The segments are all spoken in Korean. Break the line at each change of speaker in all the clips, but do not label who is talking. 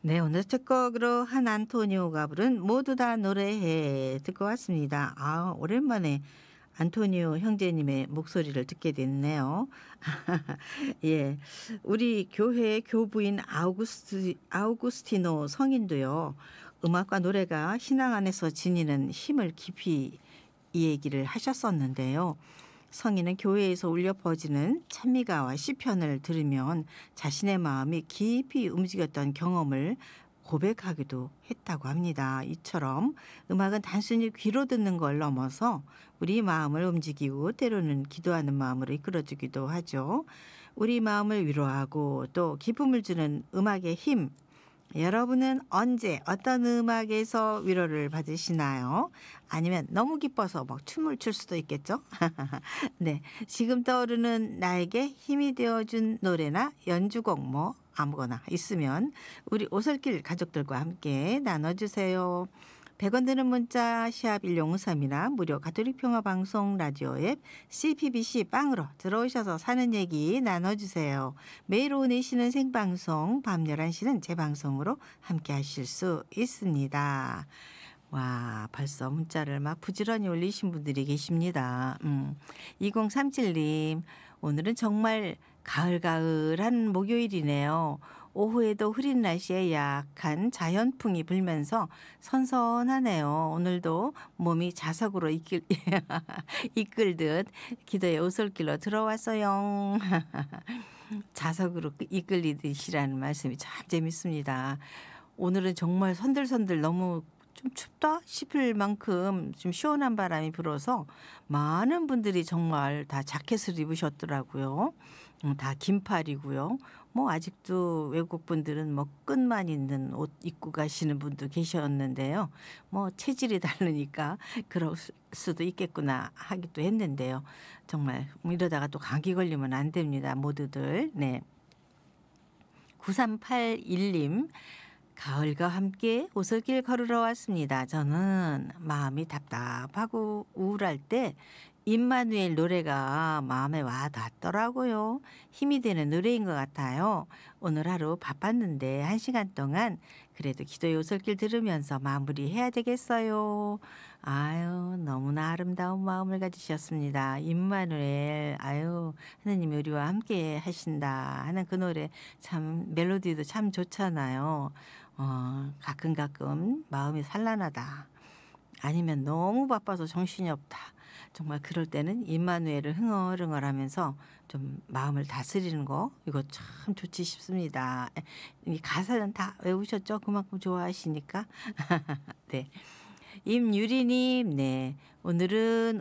네, 오늘 첫 곡으로 한 안토니오가 부른 모두 다 노래해 듣고 왔습니다. 아, 오랜만에 안토니오 형제님의 목소리를 듣게 됐네요. 예. 우리 교회 교부인 아우구스티노 성인도요. 음악과 노래가 신앙 안에서 지니는 힘을 깊이 이 얘기를 하셨었는데요. 성인은 교회에서 울려 퍼지는 찬미가와 시편을 들으면 자신의 마음이 깊이 움직였던 경험을 고백하기도 했다고 합니다. 이처럼 음악은 단순히 귀로 듣는 걸 넘어서 우리 마음을 움직이고 때로는 기도하는 마음으로 이끌어주기도 하죠. 우리 마음을 위로하고 또 기쁨을 주는 음악의 힘, 여러분은 언제 어떤 음악에서 위로를 받으시나요? 아니면 너무 기뻐서 막 춤을 출 수도 있겠죠? 네. 지금 떠오르는 나에게 힘이 되어준 노래나 연주곡 뭐 아무거나 있으면 우리 오솔길 가족들과 함께 나눠주세요. 100원 드는 문자 샵 1053이나 무료 가톨릭 평화 방송 라디오 앱 CPBC 빵으로 들어오셔서 사는 얘기 나눠주세요. 매일 오후 4시는 생방송, 밤 11시는 재방송으로 함께 하실 수 있습니다. 와, 벌써 문자를 막 부지런히 올리신 분들이 계십니다. 2037님, 오늘은 정말 가을가을한 목요일이네요. 오후에도 흐린 날씨에 약한 자연풍이 불면서 선선하네요. 오늘도 몸이 자석으로 이끌듯 기도의 오솔길로 들어왔어요. 자석으로 이끌리듯이라는 말씀이 참 재밌습니다. 오늘은 정말 선들선들 너무 좀 춥다 싶을 만큼 좀 시원한 바람이 불어서 많은 분들이 정말 다 자켓을 입으셨더라고요. 다 긴팔이고요. 뭐 아직도 외국 분들은 뭐 끈만 있는 옷 입고 가시는 분도 계셨는데요. 뭐 체질이 다르니까 그럴 수도 있겠구나 하기도 했는데요. 정말 이러다가 또 감기 걸리면 안 됩니다. 모두들. 네. 9381님. 가을과 함께 오솔길 걸으러 왔습니다. 저는 마음이 답답하고 우울할 때 임마누엘 노래가 마음에 와 닿더라고요. 힘이 되는 노래인 것 같아요. 오늘 하루 바빴는데 1시간 동안 그래도 기도의 오솔길 들으면서 마무리해야 되겠어요. 아유, 너무나 아름다운 마음을 가지셨습니다. 임마누엘, 아유, 하느님이 우리와 함께 하신다 하는 그 노래 참 멜로디도 참 좋잖아요. 가끔 마음이 산란하다. 아니면 너무 바빠서 정신이 없다. 정말 그럴 때는 임마누엘을 흥얼흥얼하면서 좀 마음을 다스리는 거 이거 참 좋지 싶습니다. 이 가사는 다 외우셨죠? 그만큼 좋아하시니까. 네. 임유리님, 네. 오늘은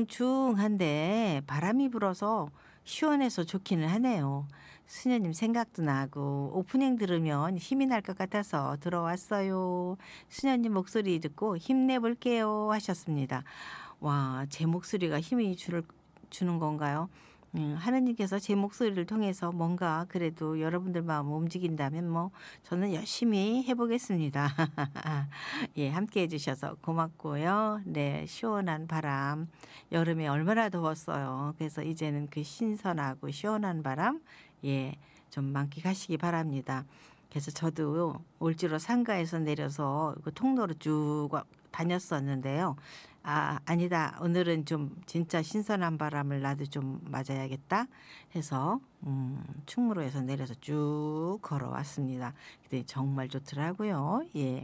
우중충한데 바람이 불어서 시원해서 좋기는 하네요. 수녀님 생각도 나고 오프닝 들으면 힘이 날 것 같아서 들어왔어요. 수녀님 목소리 듣고 힘내볼게요 하셨습니다. 와, 제 목소리가 주는 건가요? 하느님께서 제 목소리를 통해서 뭔가 그래도 여러분들 마음을 움직인다면 뭐 저는 열심히 해보겠습니다. 예, 함께 해주셔서 고맙고요. 네, 시원한 바람. 여름에 얼마나 더웠어요. 그래서 이제는 그 신선하고 시원한 바람, 예, 좀 만끽하시기 바랍니다. 그래서 저도 올지로 상가에서 내려서 그 통로로 쭉 다녔었는데요. 아, 아니다. 오늘은 좀 진짜 신선한 바람을 나도 좀 맞아야겠다 해서 충무로에서 내려서 쭉 걸어왔습니다. 근데 정말 좋더라고요. 예.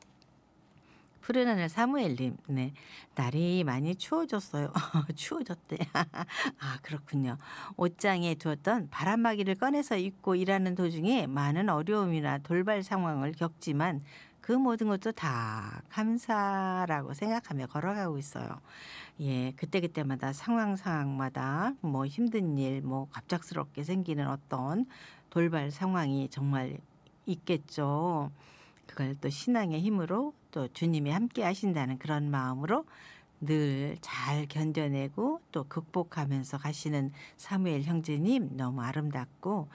푸른 하늘 사무엘님, 네. 날이 많이 추워졌어요. 추워졌대. 아, 그렇군요. 옷장에 두었던 바람막이를 꺼내서 입고 일하는 도중에 많은 어려움이나 돌발 상황을 겪지만 그 모든 것도 다 감사라고 생각하며 걸어가고 있어요. 예, 그때그때마다 상황마다 뭐 힘든 일, 뭐 갑작스럽게 생기는 어떤 돌발 상황이 정말 있겠죠. 그걸 또 신앙의 힘으로 또 주님이 함께 하신다는 그런 마음으로 늘 잘 견뎌내고 또 극복하면서 가시는 사무엘 형제님 너무 아름답고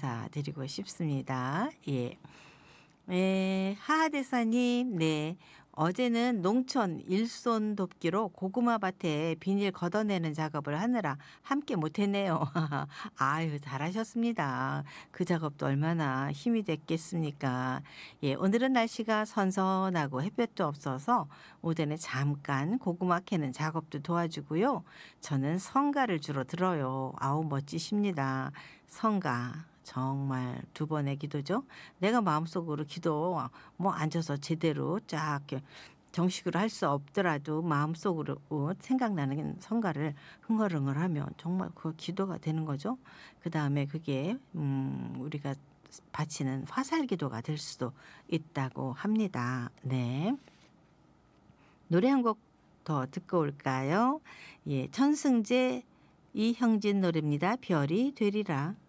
감사드리고 싶습니다. 예. 예, 하하대사님, 네. 어제는 농촌 일손 돕기로 고구마 밭에 비닐 걷어내는 작업을 하느라 함께 못했네요. 아유, 잘하셨습니다. 그 작업도 얼마나 힘이 됐겠습니까? 예, 오늘은 날씨가 선선하고 햇볕도 없어서 오전에 잠깐 고구마 캐는 작업도 도와주고요. 저는 성가를 주로 들어요. 아우, 멋지십니다. 성가. 정말 두 번의 기도죠. 내가 마음속으로 기도 뭐 앉아서 제대로 쫙 이렇게 정식으로 할 수 없더라도 마음속으로 생각나는 성가를 흥얼흥얼하면 정말 그 기도가 되는 거죠. 그 다음에 그게 우리가 바치는 화살 기도가 될 수도 있다고 합니다. 네. 노래 한 곡 더 듣고 올까요? 예, 천승재 이형진 노래입니다. 별이 되리라.